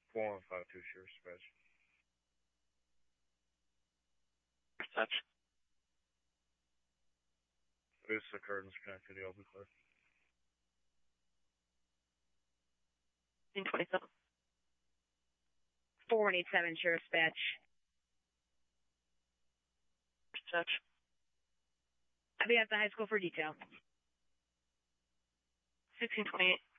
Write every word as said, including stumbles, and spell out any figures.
four one five two, Sheriff Dispatch. Touch. This occurred in Schenectady, I'll be clear. twenty-seven. four one eight seven, Sheriff Dispatch. Touch. I'll be at the high school for detail. sixteen twenty-eight.